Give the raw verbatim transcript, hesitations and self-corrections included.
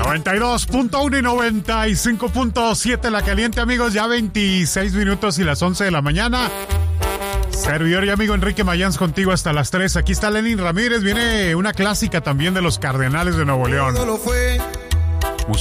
noventa y dos punto uno y noventa y cinco punto siete La Caliente, amigos. Ya veintiséis minutos y las once de la mañana. Servidor y amigo Enrique Mayans contigo hasta las tres. Aquí está Lenin Ramírez. Viene una clásica también de los Cardenales de Nuevo León. Todo lo fue